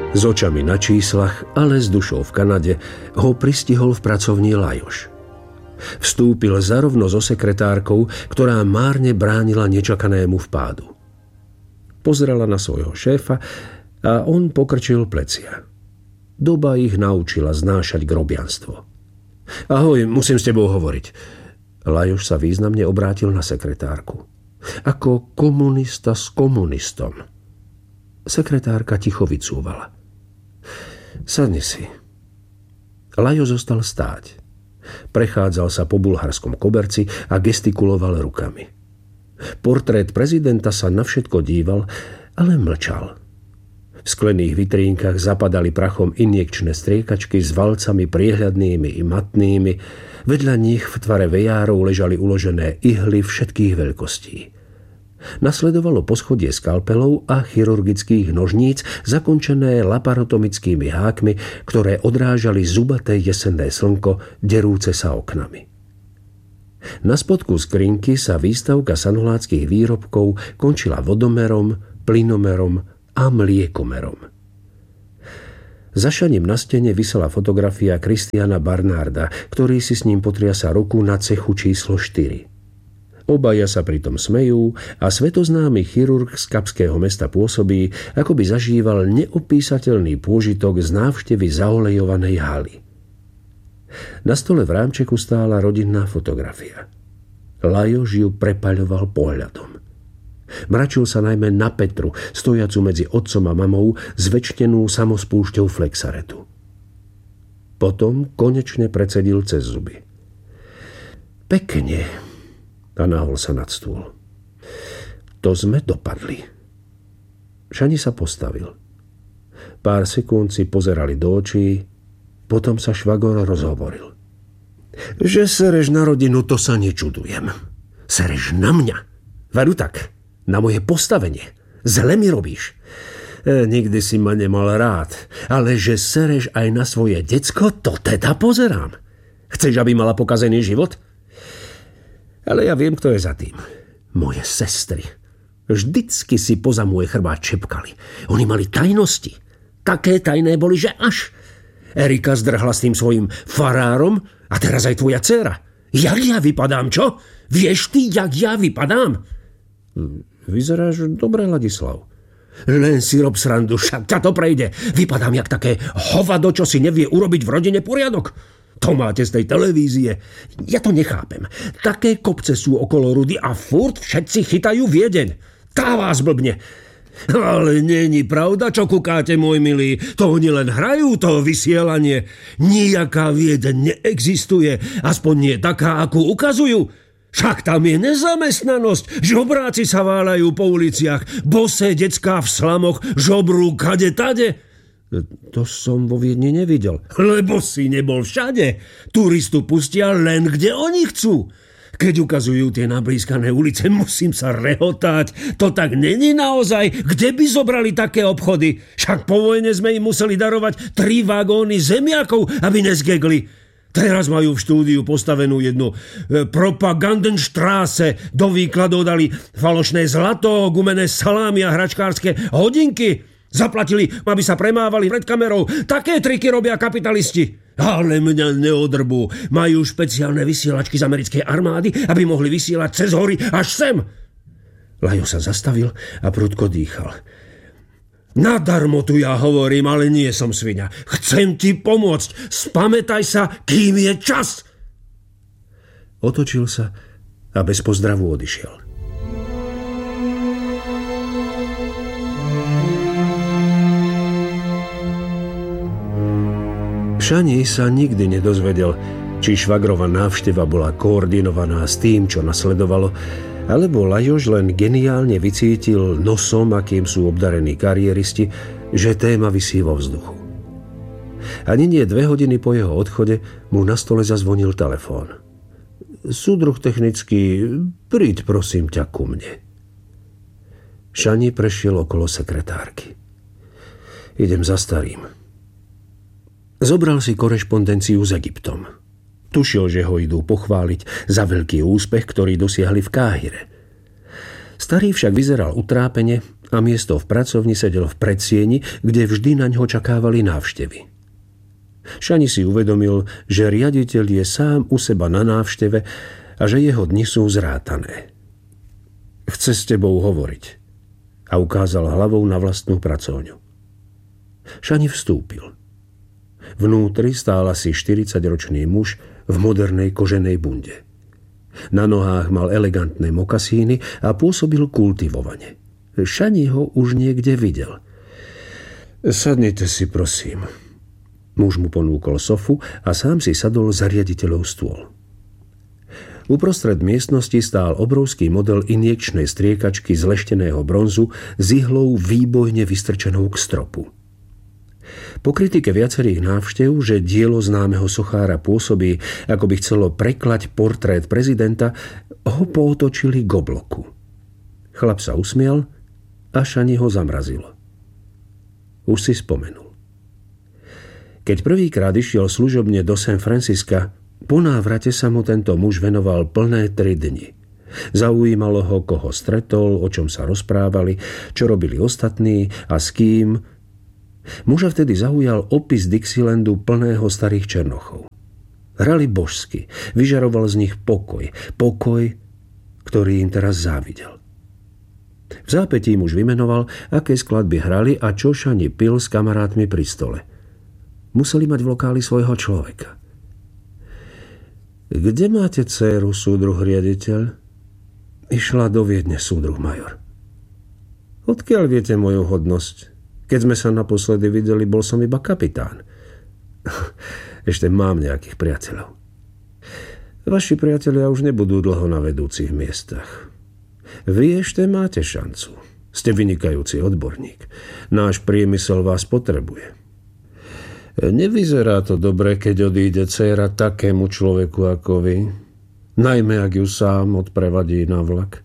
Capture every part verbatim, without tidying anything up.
S očami na číslach, ale s dušou v Kanade, ho pristihol v pracovni Lajoš. Vstúpil zarovno so sekretárkou, ktorá márne bránila nečakanému vpádu. Pozrela na svojho šéfa a on pokrčil plecia. Doba ich naučila znášať grobianstvo. Ahoj, musím s tebou hovoriť. Lajoš sa významne obrátil na sekretárku. Ako komunista s komunistom. Sekretárka ticho vycúvala. Sadni si. Lajo zostal stáť. Prechádzal sa po bulharskom koberci a gestikuloval rukami. Portrét prezidenta sa na všetko díval, ale mlčal. V sklených vitrínkach zapadali prachom injekčné striekačky s valcami priehľadnými i matnými. Vedľa nich v tvare vejárov ležali uložené ihly všetkých veľkostí. Nasledovalo poschodie skalpelov a chirurgických nožníc zakončené laparotomickými hákmi, ktoré odrážali zubaté jesenné slnko, derúce sa oknami. Na spodku skrinky sa výstavka sanuláckých výrobkov končila vodomerom, plynomerom a mliekomerom. Za šaním na stene visela fotografia Christiana Barnarda, ktorý si s ním potriasa ruku na cechu číslo štyri. Obaja sa pritom smejú a svetoznámy chirurg z kapského mesta pôsobí, ako by zažíval neopísateľný pôžitok z návštevy zaolejovanej haly. Na stole v rámčeku stála rodinná fotografia. Lajoš ju prepaľoval pohľadom. Mračil sa najmä na Petru, stojacu medzi otcom a mamou, zväčštenú samospúšťou flexaretu. Potom konečne precedil cez zuby. Pekne. A nahol sa nad stôl. To sme dopadli. Šani sa postavil. Pár sekúnd si pozerali do očí, potom sa švagor rozhovoril. Že sereš na rodinu, to sa nečudujem. Sereš na mňa. Veru tak, na moje postavenie. Zle mi robíš. E, nikdy si ma nemal rád, ale že sereš aj na svoje decko, to teda pozerám. Chceš, aby mala pokazený život? Ale ja viem, kto je za tým. Moje sestry. Vždycky si poza môj chrbát čepkali. Oni mali tajnosti. Také tajné boli, že až. Erika zdrhla s tým svojím farárom a teraz aj tvoja dcéra. Jak ja vypadám, čo? Vieš ty, jak ja vypadám? Vyzeráš dobre, Ladislav. Len si rob srandu, však ťa to prejde. Vypadám jak také hovado, čo si nevie urobiť v rodine poriadok. To máte z tej televízie. Ja to nechápem. Také kopce sú okolo Rudy a furt všetci chytajú Viedeň. Tá vás blbne. Ale není pravda, čo kúkáte, môj milý. To oni len hrajú, to vysielanie. Nijaká Viedeň neexistuje. Aspoň nie taká, akú ukazujú. Však tam je nezamestnanosť. Žobráci sa váľajú po uliciach. Bosé decká v slamoch žobrú kade tade. To som vo Viedni nevidel. Lebo si nebol všade. Turistu pustia len, kde oni chcú. Keď ukazujú tie nablískané ulice, musím sa rehotať. To tak není naozaj. Kde by zobrali také obchody? Však po vojne sme im museli darovať tri vagóny zemiakov, aby nezgegli. Teraz majú v štúdiu postavenú jednu e, Propagandenstraße. Do výkladov dali falošné zlato, gumené salámy a hračkárske hodinky. Zaplatili, aby sa premávali pred kamerou. Také triky robia kapitalisti. Ale mňa neodrbú. Majú špeciálne vysielačky z americkej armády, aby mohli vysielať cez hory až sem. Lajo sa zastavil a prudko dýchal. Nadarmo tu ja hovorím, ale nie som sviňa. Chcem ti pomôcť. Spamätaj sa, kým je čas. Otočil sa a bez pozdravu odišiel. Šani sa nikdy nedozvedel, či švagrova návšteva bola koordinovaná s tým, čo nasledovalo, alebo Lajoš len geniálne vycítil nosom, akým sú obdarení kariéristi, že téma visí vo vzduchu. Ani nie dve hodiny po jeho odchode mu na stole zazvonil telefón. Súdruh technický, príď prosím ťa ku mne. Šani prešiel okolo sekretárky. Idem za starým. Zobral si korešpondenciu s Egyptom. Tušil, že ho idú pochváliť za veľký úspech, ktorý dosiahli v Káhire. Starý však vyzeral utrápene a miesto v pracovni sedel v predsieni, kde vždy na ňo čakávali návštevy. Šani si uvedomil, že riaditeľ je sám u seba na návšteve a že jeho dni sú zrátané. Chce s tebou hovoriť a ukázal hlavou na vlastnú pracovňu. Šani vstúpil. Vnútri stál asi štyridsaťročný muž v modernej koženej bunde. Na nohách mal elegantné mokasíny a pôsobil kultivovane. Šani ho už niekde videl. Sadnite si, prosím. Muž mu ponúkol sofu a sám si sadol za riaditeľov stôl. Uprostred miestnosti stál obrovský model injekčnej striekačky z lešteného bronzu s ihlou výbojne vystrčenou k stropu. Po kritike viacerých návštev, že dielo známeho sochára pôsobí, ako by chcelo preklať portrét prezidenta, ho pootočili k obloku. Chlap sa usmial a Šani ho zamrazilo. Už si spomenul. Keď prvýkrát išiel služobne do San Francisca, po návrate sa mu tento muž venoval plné tri dni. Zaujímalo ho, koho stretol, o čom sa rozprávali, čo robili ostatní a s kým. Muža vtedy zaujal opis Dixielandu plného starých černochov. Hrali božsky, vyžaroval z nich pokoj, pokoj, ktorý im teraz závidel. V zápätí muž vymenoval, aké skladby hrali a čo Šani pil s kamarátmi pri stole. Museli mať v lokáli svojho človeka. Kde máte dcéru, súdruh riaditeľ? Išla do Viedne, súdruh major. Odkiaľ viete moju hodnosť? Keď sme sa naposledy videli, bol som iba kapitán. Ešte mám nejakých priateľov. Vaši priatelia už nebudú dlho na vedúcich miestach. Vy ešte máte šancu. Ste vynikajúci odborník. Náš priemysel vás potrebuje. Nevyzerá to dobre, keď odíde dcéra takému človeku ako vy. Najmä, ak ju sám odprevadí na vlak.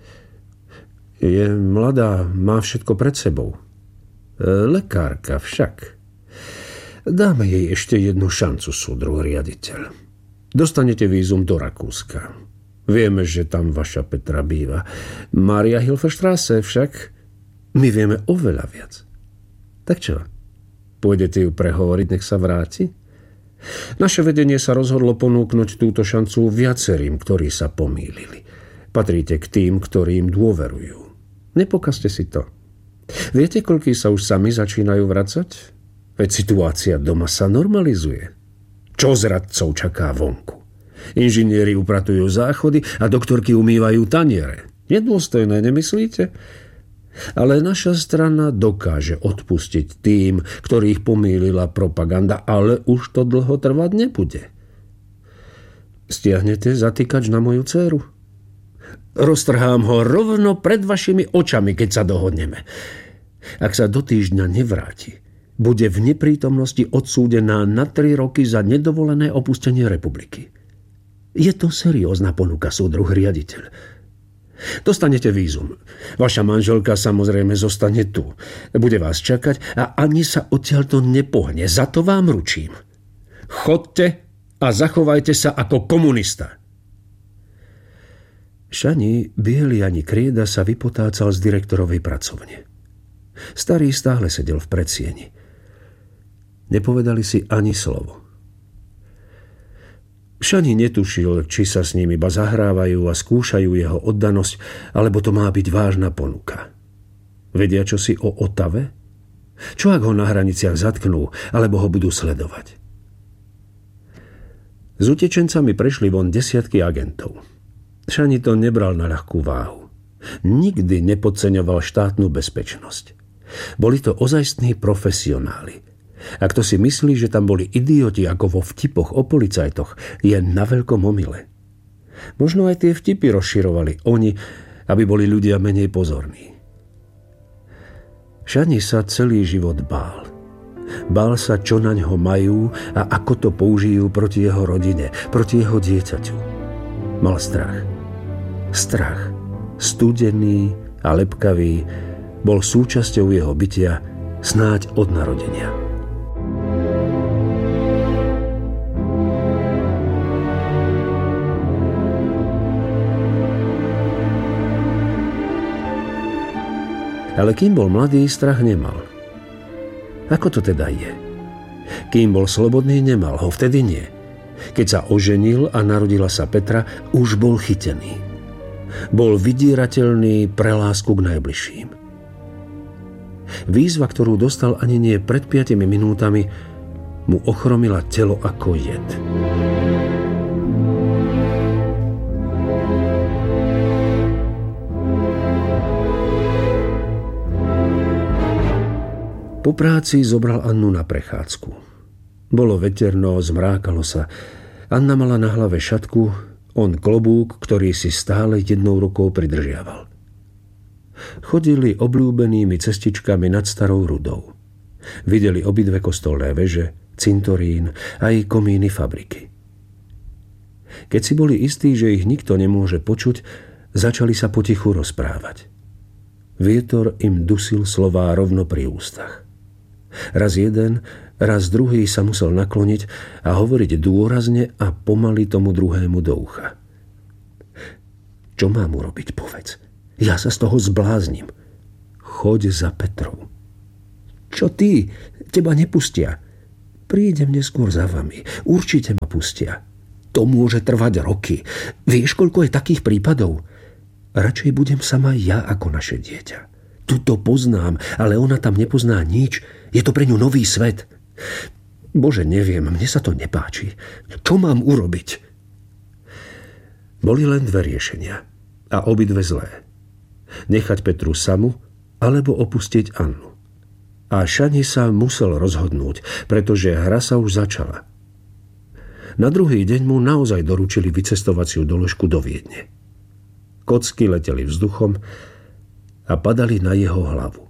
Je mladá, má všetko pred sebou. Lekárka však. Dáme jej ešte jednu šancu, súdruh riaditeľ. Dostanete vízum do Rakúska. Vieme, že tam vaša Petra býva. Maria Hilferstrasse však my vieme oveľa viac. Tak čo? Pôjdete ju prehovoriť, nech sa vráti? Naše vedenie sa rozhodlo ponúknuť túto šancu viacerým, ktorí sa pomýlili. Patríte k tým, ktorým dôverujú. Nepokazte si to. Viete, koľkí sa už sami začínajú vracať? Veď situácia doma sa normalizuje. Čo z radcov čaká vonku? Inžinieri upratujú záchody a doktorky umývajú taniere. Nedôstojné, nemyslíte? Ale naša strana dokáže odpustiť tým, ktorých pomýlila propaganda, ale už to dlho trvať nebude. Stiahnete zatýkač na moju dcéru? Roztrhám ho rovno pred vašimi očami, keď sa dohodneme. Ak sa do týždňa nevráti, bude v neprítomnosti odsúdená na tri roky za nedovolené opustenie republiky. Je to seriózna ponuka, súdruh riaditeľ. Dostanete vízum. Vaša manželka samozrejme zostane tu. Bude vás čakať a ani sa odtiaľto nepohne. Za to vám ručím. Chodte a zachovajte sa ako komunista. Šani, biely ani krieda sa vypotácal z direktorovej pracovne. Starý stále sedel v predsieni. Nepovedali si ani slovo. Šani netušil, či sa s ním iba zahrávajú a skúšajú jeho oddanosť, alebo to má byť vážna ponuka. Vedia čosi o Otave? Čo ak ho na hraniciach zatknú, alebo ho budú sledovať? S utečencami prešli von desiatky agentov. Šani to nebral na ľahkú váhu. Nikdy nepodceňoval štátnu bezpečnosť. Boli to ozajstní profesionáli. Ak to si myslí, že tam boli idioti ako vo vtipoch o policajtoch, je na veľkom omyle. Možno aj tie vtipy rozširovali oni, aby boli ľudia menej pozorní. Šani sa celý život bál. Bál sa, čo na ňo majú a ako to použijú proti jeho rodine, proti jeho dieťaťu. Mal strach. Strach, studený a lepkavý, bol súčasťou jeho bytia snáď od narodenia. Ale kým bol mladý, strach nemal. Ako to teda je? Kým bol slobodný, nemal ho, vtedy nie. Keď sa oženil a narodila sa Petra, už bol chytený. Bol vydierateľný pre lásku k najbližším. Výzva, ktorú dostal ani nie pred piatimi minútami, mu ochromila telo ako jed. Po práci zobral Annu na prechádzku. Bolo veterno, zmrákalo sa. Anna mala na hlave šatku, on klobúk, ktorý si stále jednou rukou pridržiaval. Chodili obľúbenými cestičkami nad Starou Rudou. Videli obidve kostolné veže, cintorín aj komíny fabriky. Keď si boli istí, že ich nikto nemôže počuť, začali sa potichu rozprávať. Vietor im dusil slová rovno pri ústach. Raz jeden, raz druhý sa musel nakloniť a hovoriť dôrazne a pomaly tomu druhému do ucha. Čo mám urobiť, povedz? Ja sa z toho zbláznim. Choď za Petrou. Čo ty? Teba nepustia. Prídem neskôr za vami. Určite ma pustia. To môže trvať roky. Vieš, koľko je takých prípadov? Radšej budem sama ja ako naše dieťa. Tuto poznám, ale ona tam nepozná nič. Je to pre ňu nový svet. Bože, neviem, mne sa to nepáči. Čo mám urobiť? Boli len dve riešenia. A obidve zlé. Nechať Petru samu, alebo opustiť Annu. A Šani sa musel rozhodnúť, pretože hra sa už začala. Na druhý deň mu naozaj doručili vycestovaciu doložku do Viedne. Kocky leteli vzduchom a padali na jeho hlavu.